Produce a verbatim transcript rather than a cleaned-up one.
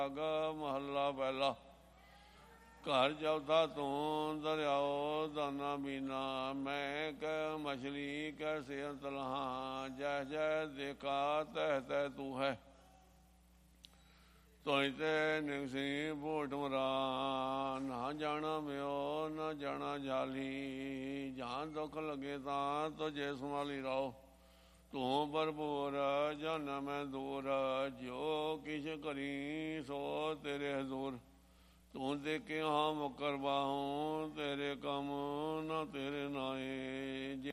ਰਾਗ ਮਹੱਲਾ ਪਹਿਲਾ। ਘਰ ਚੌਥਾ ਤੂੰ ਦਰਿਆਓ ਦਾਨਾ ਬੀਨਾ, ਮੈਂ ਕਹਿ ਮਛਲੀ ਕਹਿ ਸਿਰ ਤਲਹਾਂ, ਜੈ ਜੈ ਦੇਖਾ ਤਹਿ ਤਹਿ ਤੂੰ ਹੈ। ਤੋਈ ਤੇ ਨਿਗਸੀ ਭੂਟ ਮਰਾ, ਨਾ ਜਾਣਾ ਮਿਓ ਨਾ ਜਾਣਾ ਜਾਲੀ, ਜਾਂ ਦੁੱਖ ਲੱਗੇ ਤਾਂ ਤੁਝੇ ਸੰਭਾਲੀ ਰਹੋ। ਤੂੰ ਭਰਪੂਰ ਜਾਨਾ ਮੈਂ ਦੂਰ, ਜੋ ਕਿਛ ਕਰੀ ਸੋ ਤੇਰੇ ਹਜ਼ੂਰ। ਤੂੰ ਦੇਖੇ ਹਾਂ ਮੁਕਰ ਬਾਹੂੰ, ਤੇਰੇ ਕੰਮ ਨਾ ਤੇਰੇ ਨਾਏ,